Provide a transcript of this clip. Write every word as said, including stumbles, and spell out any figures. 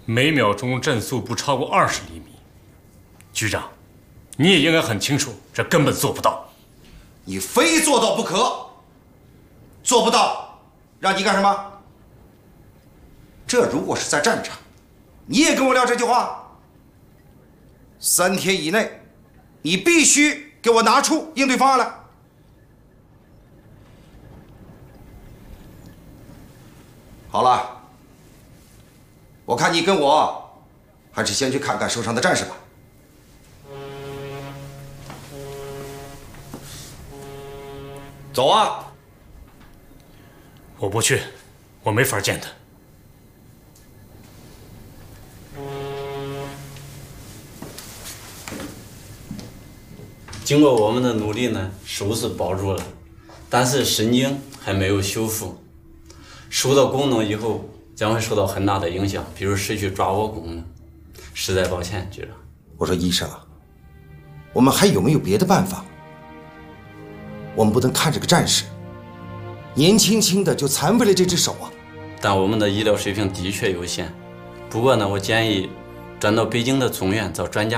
每秒钟振速不超过二十厘米。局长，你也应该很清楚，这根本做不到。 你非做到不可，做不到，让你干什么？这如果是在战场，你也跟我撂这句话。三天以内，你必须给我拿出应对方案来。好了，我看你跟我，还是先去看看受伤的战士吧。走啊！ 我不去，我没法见他。 经过我们的努力呢，手是保住了，但是神经还没有修复，手的功能以后将会受到很大的影响，比如失去抓握功能。实在抱歉，局长。 我说医生啊，我们还有没有别的办法？我们不能看这个战士年轻轻的就残废了这只手啊！ 但我们的医疗水平的确有限，不过呢，我建议转到北京的总院找专家